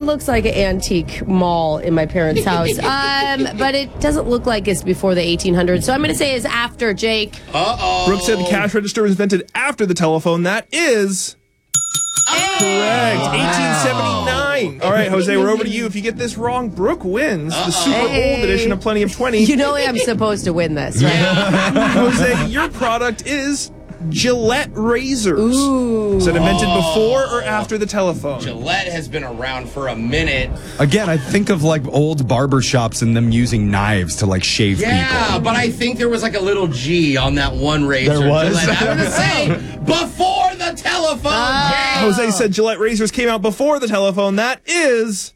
looks like an antique mall in my parents' house. But it doesn't look like it's before the 1800s. So I'm going to say it's after, Jake. Brooke said the cash register was invented after the telephone. That is correct. 1879. All right, Jose, we're over to you. If you get this wrong, Brooke wins the super old edition of Plenty of 20. You know I'm supposed to win this, right? Jose, your product is Gillette razors. Ooh. Was it invented before or after the telephone? Gillette has been around for a minute. Again, I think of like old barber shops and them using knives to like shave people. Yeah, but I think there was like a little G on that one razor. There was? Gillette. I'm going to say before the telephone. Jose said Gillette razors came out before the telephone. That is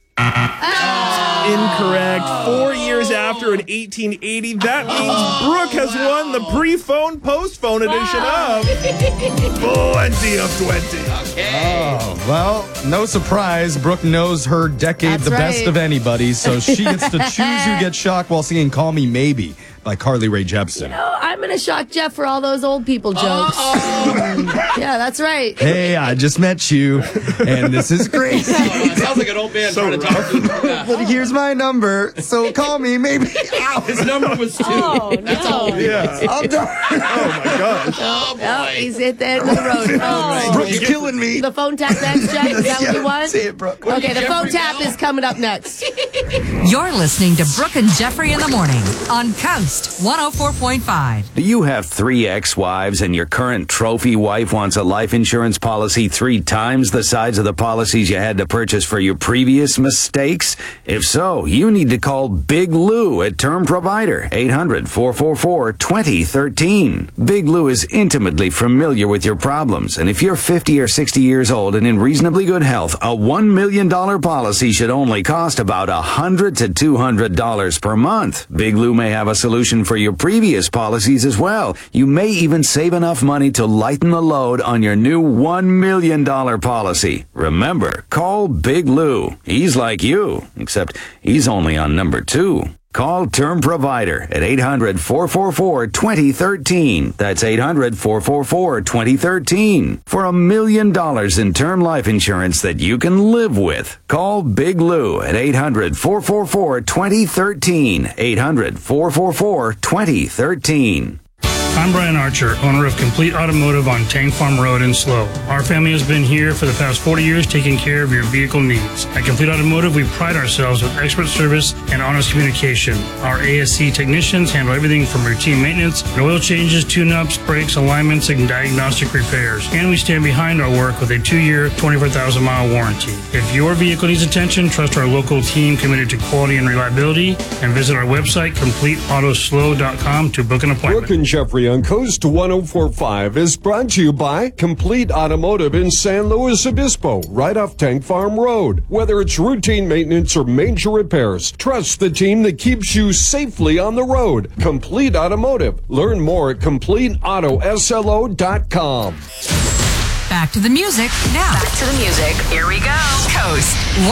incorrect. 4 years after, in 1880. That means Brooke has won the pre-phone, post-phone edition of Plenty of 20. Okay. Oh, well, no surprise. Brooke knows her decade That's the best right. of anybody, so she gets to choose who gets shocked while singing Call Me Maybe by Carly Rae Jepsen. Oh, I'm going to shock Jeff for all those old people jokes. Yeah, that's right. Hey, I just met you, and this is great. It sounds like an old man trying to talk to you. But here's my number, so call me maybe. Ow, his number was 2. Oh, That's no. all. Yeah. I'm done. Oh, my gosh. Oh, boy. Oh, he's at the end of the road. Oh. Brooke's killing me. The phone tap next, Jeff? Is that what you want? Say it, Brooke. Okay, the phone Jeffrey tap Bell? is coming up next. You're listening to Brooke and Jeffrey in the morning on Coast 104.5. Do you have 3 ex-wives and your current trophy wife wants a life insurance policy 3 times the size of the policies you had to purchase for your previous mistakes? If so, you need to call Big Lou at Term Provider, 800-444-2013. Big Lou is intimately familiar with your problems, and if you're 50 or 60 years old and in reasonably good health, a $1 million policy should only cost about $100 to $200 per month. Big Lou may have a solution for your previous policies as well. You may even save enough money to lighten the load on your new $1 million policy. Remember, call Big Lou. He's like you, except he's only on number 2. Call Term Provider at 800-444-2013. That's 800-444-2013 for $1 million in term life insurance that you can live with. Call Big Lou at 800-444-2013. 800-444-2013. I'm Brian Archer, owner of Complete Automotive on Tank Farm Road in Slow. Our family has been here for the past 40 years taking care of your vehicle needs. At Complete Automotive, we pride ourselves with expert service and honest communication. Our ASC technicians handle everything from routine maintenance, oil changes, tune-ups, brakes, alignments, and diagnostic repairs. And we stand behind our work with a 2-year, 24,000-mile warranty. If your vehicle needs attention, trust our local team committed to quality and reliability, and visit our website, CompleteAutoslow.com, to book an appointment. Brooke and Jeffrey on Coast 104.5 is brought to you by Complete Automotive in San Luis Obispo, right off Tank Farm Road. Whether it's routine maintenance or major repairs, trust the team that keeps you safely on the road. Complete Automotive. Learn more at CompleteAutoSLO.com. Back to the music now. Back to the music. Here we go. Coast